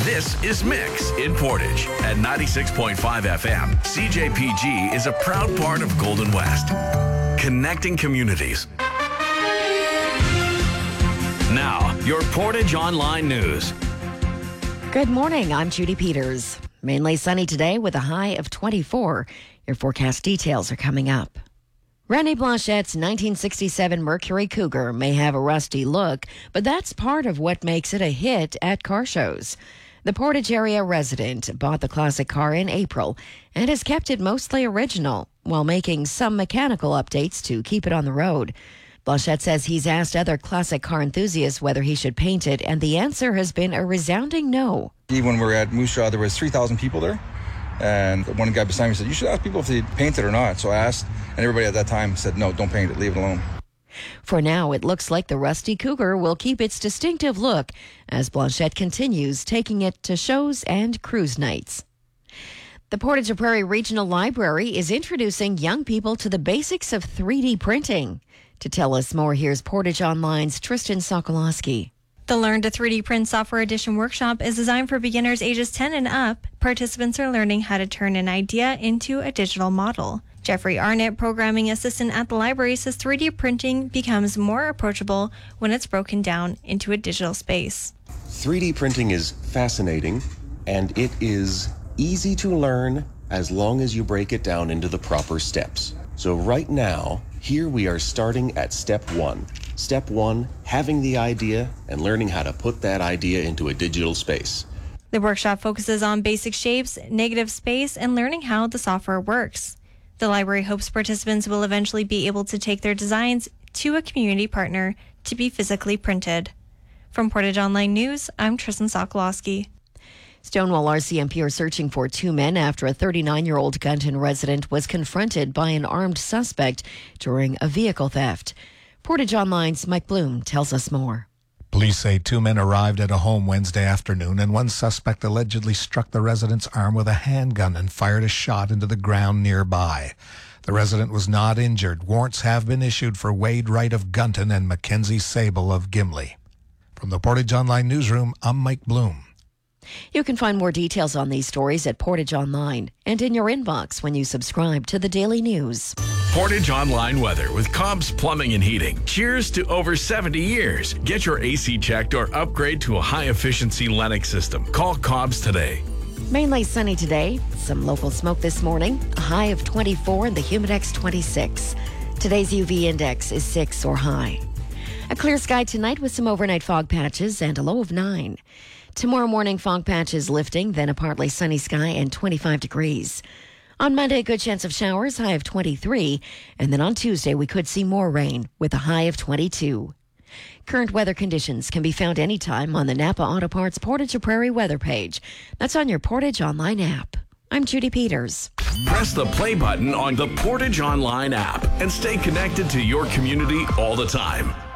This is Mix in Portage at 96.5 FM. CJPG is a proud part of Golden West, connecting communities. Now, your Portage Online News. Good morning. I'm Judy Peters. Mainly sunny today with a high of 24. Your forecast details are coming up. Randy Blanchette's 1967 Mercury Cougar may have a rusty look, but that's part of what makes it a hit at car shows. The Portage area resident bought the classic car in April and has kept it mostly original while making some mechanical updates to keep it on the road. Blanchette says he's asked other classic car enthusiasts whether he should paint it, and the answer has been a resounding no. When we were at Moose Jaw, there was 3,000 people there. And one guy beside me said, you should ask people if they paint it or not. So I asked, and everybody at that time said, no, don't paint it, leave it alone. For now, it looks like the rusty Cougar will keep its distinctive look as Blanchette continues taking it to shows and cruise nights. The Portage Prairie Regional Library is introducing young people to the basics of 3D printing. To tell us more, here's Portage Online's Tristan Sokolowski. The Learn to 3D Print Software Edition workshop is designed for beginners ages 10 and up. Participants are learning how to turn an idea into a digital model. Jeffrey Arnett, programming assistant at the library, says 3D printing becomes more approachable when it's broken down into a digital space. 3D printing is fascinating, and it is easy to learn as long as you break it down into the proper steps. So right now, here we are starting at step one. Step one, having the idea and learning how to put that idea into a digital space. The workshop focuses on basic shapes, negative space, and learning how the software works. The library hopes participants will eventually be able to take their designs to a community partner to be physically printed. From Portage Online News, I'm Tristan Sokolowski. Stonewall RCMP are searching for two men after a 39-year-old Gunton resident was confronted by an armed suspect during a vehicle theft. Portage Online's Mike Bloom tells us more. Police say two men arrived at a home Wednesday afternoon, and one suspect allegedly struck the resident's arm with a handgun and fired a shot into the ground nearby. The resident was not injured. Warrants have been issued for Wade Wright of Gunton and Mackenzie Sable of Gimli. From the Portage Online newsroom, I'm Mike Bloom. You can find more details on these stories at Portage Online and in your inbox when you subscribe to the Daily News. Portage Online weather with Cobb's Plumbing and Heating. Cheers to over 70 years. Get your AC checked or upgrade to a high-efficiency Lennox system. Call Cobb's today. Mainly sunny today. Some local smoke this morning. A high of 24 and the Humidex 26. Today's UV index is 6 or high. A clear sky tonight with some overnight fog patches and a low of 9. Tomorrow morning, fog patches lifting, then a partly sunny sky and 25 degrees. On Monday, a good chance of showers, high of 23. And then on Tuesday, we could see more rain with a high of 22. Current weather conditions can be found anytime on the Napa Auto Parts Portage Prairie weather page. That's on your Portage Online app. I'm Judy Peters. Press the play button on the Portage Online app and stay connected to your community all the time.